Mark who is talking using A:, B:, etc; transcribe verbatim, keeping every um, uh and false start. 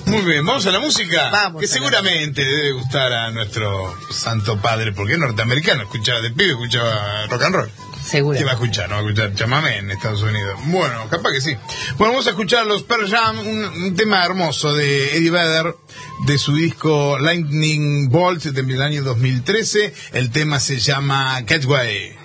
A: Muy bien, vamos a la música.
B: Vamos
A: que seguramente le debe gustar a nuestro santo padre, porque es norteamericano, escuchaba de pibe, escuchaba rock and roll.
B: Seguro.
A: ¿Qué va a escuchar? No va a escuchar chamamé en Estados Unidos. Bueno, capaz que sí. Bueno, vamos a escuchar los Pearl Jam, un, un tema hermoso de Eddie Vedder, de su disco Lightning Bolt del año dos mil trece. El tema se llama Catchway.